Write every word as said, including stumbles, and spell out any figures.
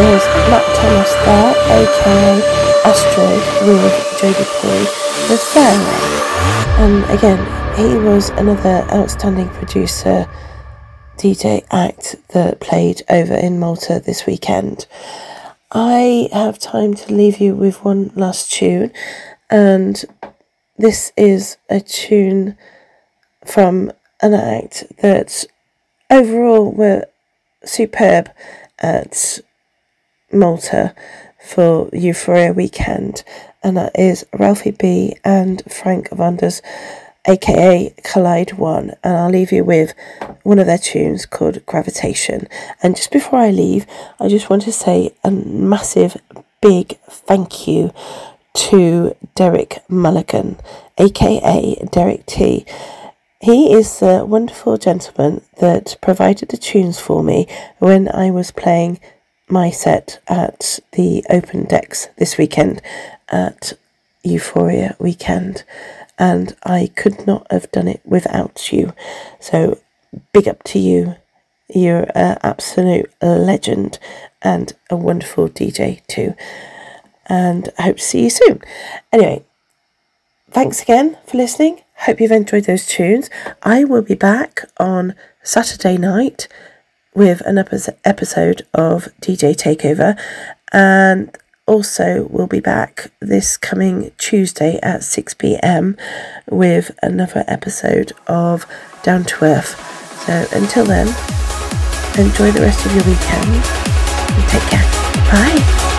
was Matt Thomas there, aka Asteroid, with Jody Poy, the Fairway. And again, he was another outstanding producer, D J act that played over in Malta this weekend. I have time to leave you with one last tune, and this is a tune from an act that overall were superb at Malta for Euphoria weekend, and that is Ralphie B and Frank Vanders, aka Collide One, and I'll leave you with one of their tunes called Gravitation. And just before I leave, I just want to say a massive big thank you to Derek Mulligan, aka Derek T. He is the wonderful gentleman that provided the tunes for me when I was playing my set at the Open Decks this weekend at Euphoria weekend, and I could not have done it without you. So big up to you. You're an absolute legend and a wonderful D J too. And I hope to see you soon. Anyway, thanks again for listening. Hope you've enjoyed those tunes. I will be back on Saturday night with an episode of D J Takeover, and also we'll be back this coming Tuesday at six p.m. with another episode of Down to Earth. So until then, enjoy the rest of your weekend and take care. Bye.